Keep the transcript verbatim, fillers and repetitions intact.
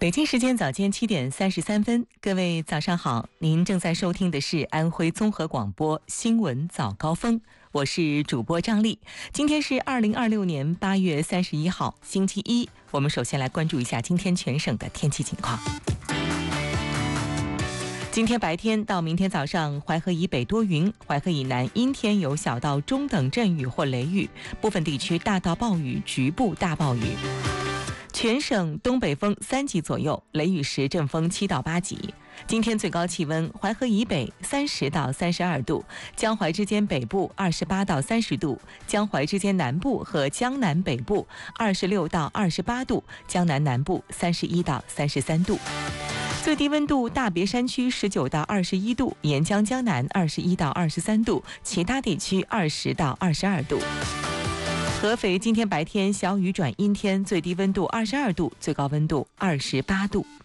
北京时间早间七点三十三分，各位早上好，您正在收听的是安徽综合广播新闻早高峰，我是主播张丽。今天是二零二六年八月三十一号，星期一。我们首先来关注一下今天全省的天气情况。今天白天到明天早上，淮河以北多云，淮河以南阴天有小到中等阵雨或雷雨，部分地区大到暴雨，局部大暴雨。全省东北风三级左右，雷雨时阵风七到八级。今天最高气温，淮河以北三十到三十二度，江淮之间北部二十八到三十度，江淮之间南部和江南北部二十六到二十八度，江南南部三十一到三十三度。最低温度，大别山区十九到二十一度，沿江江南二十一到二十三度，其他地区二十到二十二度。合肥今天白天小雨转阴天，最低温度二十二度，最高温度二十八度。